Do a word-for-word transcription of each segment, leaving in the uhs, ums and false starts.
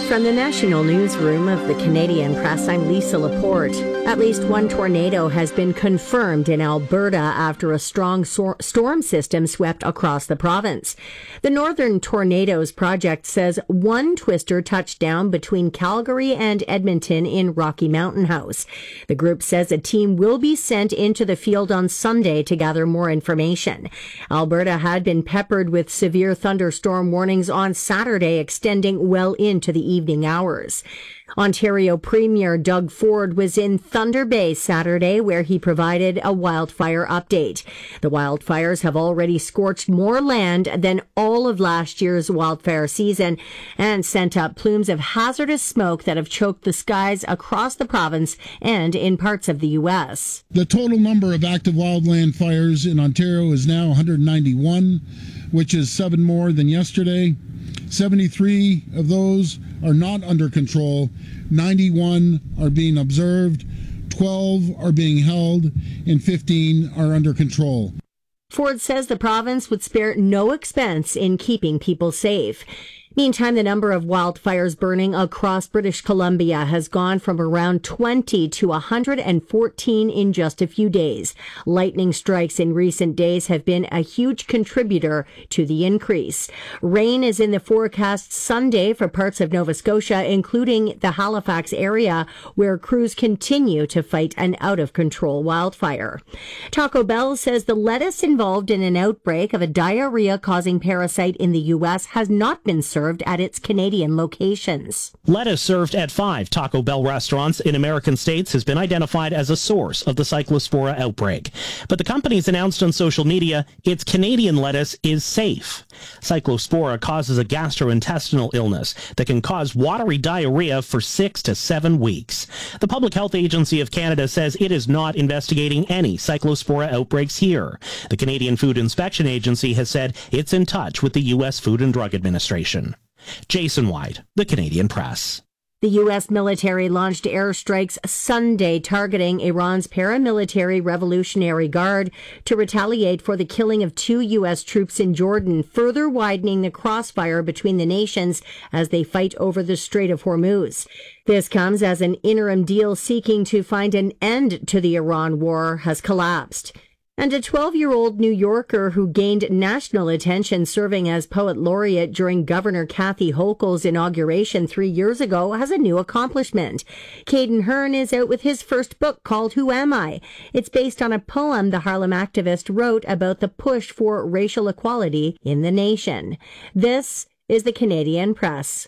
From the National Newsroom of the Canadian Press, I'm Lisa Laporte. At least one tornado has been confirmed in Alberta after a strong so- storm system swept across the province. The Northern Tornadoes Project says one twister touched down between Calgary and Edmonton in Rocky Mountain House. The group says a team will be sent into the field on Sunday to gather more information. Alberta had been peppered with severe thunderstorm warnings on Saturday, extending well into the evening hours. Ontario Premier Doug Ford was in Thunder Bay Saturday, where he provided a wildfire update. The wildfires have already scorched more land than all of last year's wildfire season and sent up plumes of hazardous smoke that have choked the skies across the province and in parts of the U S. The total number of active wildland fires in Ontario is now one hundred ninety-one, which is seven more than yesterday. seventy-three of those are not under control, ninety-one are being observed, twelve are being held, and fifteen are under control. Ford says the province would spare no expense in keeping people safe. Meantime, the number of wildfires burning across British Columbia has gone from around twenty to one hundred fourteen in just a few days. Lightning strikes in recent days have been a huge contributor to the increase. Rain is in the forecast Sunday for parts of Nova Scotia, including the Halifax area, where crews continue to fight an out-of-control wildfire. Taco Bell says the lettuce involved in an outbreak of a diarrhea-causing parasite in the U S has not been served at its Canadian locations. Lettuce served at five Taco Bell restaurants in American states has been identified as a source of the Cyclospora outbreak. But the company's announced on social media its Canadian lettuce is safe. Cyclospora causes a gastrointestinal illness that can cause watery diarrhea for six to seven weeks. The Public Health Agency of Canada says it is not investigating any Cyclospora outbreaks here. The Canadian Food Inspection Agency has said it's in touch with the U S Food and Drug Administration. Jason White, The Canadian Press. The U S military launched airstrikes Sunday targeting Iran's paramilitary Revolutionary Guard to retaliate for the killing of two U S troops in Jordan, further widening the crossfire between the nations as they fight over the Strait of Hormuz. This comes as an interim deal seeking to find an end to the Iran war has collapsed. And a twelve-year-old New Yorker who gained national attention serving as poet laureate during Governor Kathy Hochul's inauguration three years ago has a new accomplishment. Caden Hearn is out with his first book called Who Am I? It's based on a poem the Harlem activist wrote about the push for racial equality in the nation. This is the Canadian Press.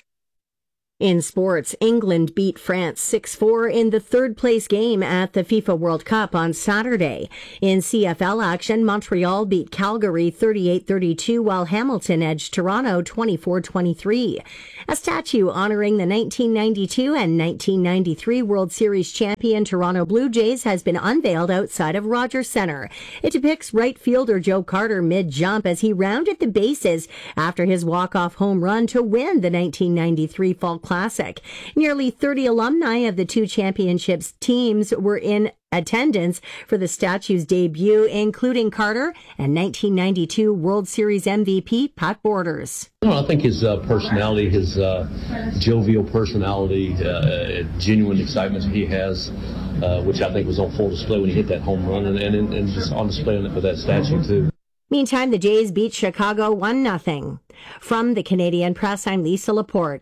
In sports, England beat France six four in the third-place game at the FIFA World Cup on Saturday. In C F L action, Montreal beat Calgary thirty-eight thirty-two, while Hamilton edged Toronto twenty-four twenty-three. A statue honoring the nineteen ninety-two and nineteen ninety-three World Series champion Toronto Blue Jays has been unveiled outside of Rogers Centre. It depicts right fielder Joe Carter mid-jump as he rounded the bases after his walk-off home run to win the nineteen ninety-three Fall Classic. Nearly thirty alumni of the two championships teams were in attendance for the statue's debut, including Carter and nineteen ninety-two World Series M V P Pat Borders. You know, I think his uh, personality, his uh, jovial personality, uh, genuine excitement he has, uh, which I think was on full display when he hit that home run, and, and, and just on display for that statue too. Meantime, the Jays beat Chicago one nothing. From the Canadian Press, I'm Lisa Laporte.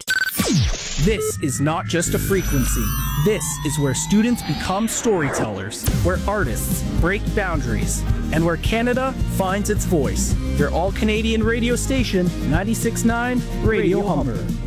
This is not just a frequency. This is where students become storytellers, where artists break boundaries, and where Canada finds its voice. Your all-Canadian radio station, ninety-six point nine Radio Humber.